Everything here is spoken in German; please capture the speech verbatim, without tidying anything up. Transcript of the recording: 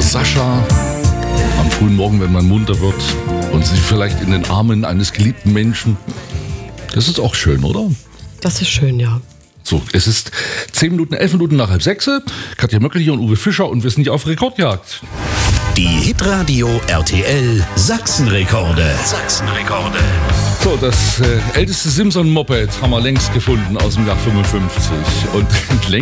Sascha. Am frühen Morgen, wenn man munter wird und sich vielleicht in den Armen eines geliebten Menschen. Das ist auch schön, oder? Das ist schön, ja. So, es ist zehn Minuten, elf Minuten nach halb sechs. Katja Möcklich und Uwe Fischer und wir sind hier auf Rekordjagd. Die Hitradio R T L Sachsenrekorde. Sachsenrekorde. So, das äh, älteste Simson-Moped haben wir längst gefunden aus dem Jahr fünfundfünfzig. Und längst